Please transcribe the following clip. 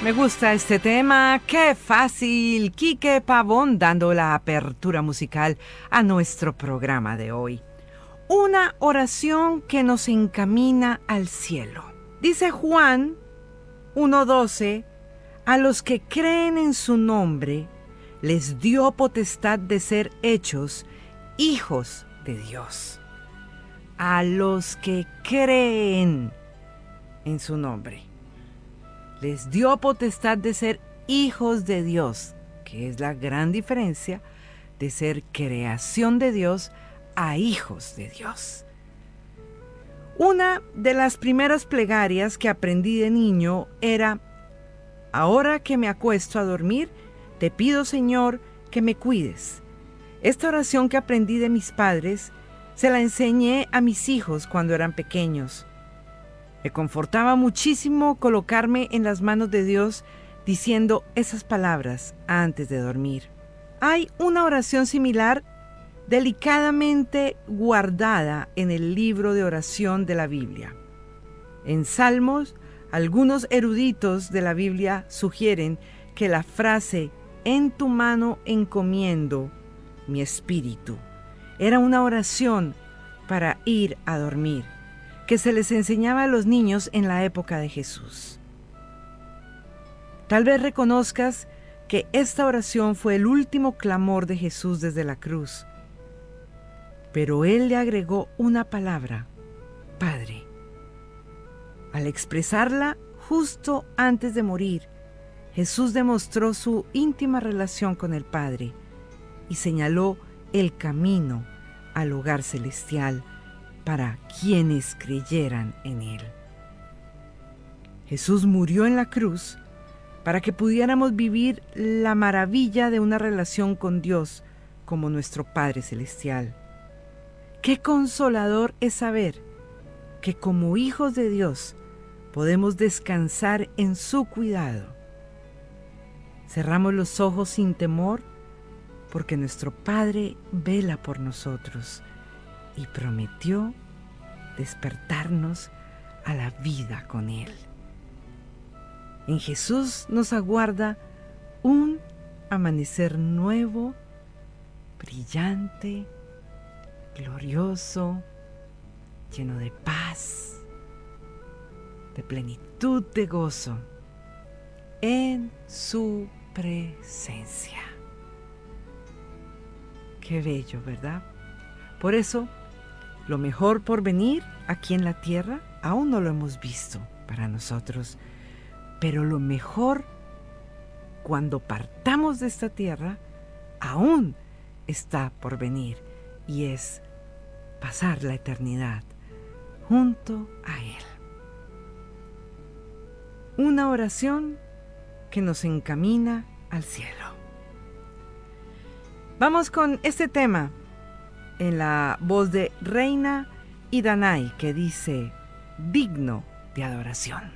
Me gusta este tema, qué fácil. Quique Pavón dando la apertura musical a nuestro programa de hoy. Una oración que nos encamina al cielo. Dice Juan 1:12, a los que creen en su nombre, les dio potestad de ser hechos hijos de Dios. A los que creen en su nombre. Les dio potestad de ser hijos de Dios, que es la gran diferencia de ser creación de Dios a hijos de Dios. Una de las primeras plegarias que aprendí de niño era: ahora que me acuesto a dormir, te pido, Señor, que me cuides. Esta oración que aprendí de mis padres, se la enseñé a mis hijos cuando eran pequeños. Me confortaba muchísimo colocarme en las manos de Dios diciendo esas palabras antes de dormir. Hay una oración similar delicadamente guardada en el libro de oración de la Biblia. En Salmos, algunos eruditos de la Biblia sugieren que la frase «en tu mano encomiendo mi espíritu» era una oración para ir a dormir, que se les enseñaba a los niños en la época de Jesús. Tal vez reconozcas que esta oración fue el último clamor de Jesús desde la cruz, pero Él le agregó una palabra: Padre. Al expresarla justo antes de morir, Jesús demostró su íntima relación con el Padre y señaló el camino al hogar celestial para quienes creyeran en Él. Jesús murió en la cruz para que pudiéramos vivir la maravilla de una relación con Dios como nuestro Padre Celestial. Qué consolador es saber que como hijos de Dios podemos descansar en su cuidado. Cerramos los ojos sin temor porque nuestro Padre vela por nosotros y prometió despertarnos a la vida con Él. En Jesús nos aguarda un amanecer nuevo, brillante, glorioso, lleno de paz, de plenitud de gozo, en su presencia. Qué bello, ¿verdad? Por eso, lo mejor por venir aquí en la tierra aún no lo hemos visto para nosotros, pero lo mejor cuando partamos de esta tierra aún está por venir, y es pasar la eternidad junto a Él. Una oración que nos encamina al cielo. Vamos con este tema en la voz de Reina y Danay, que dice: digno de adoración.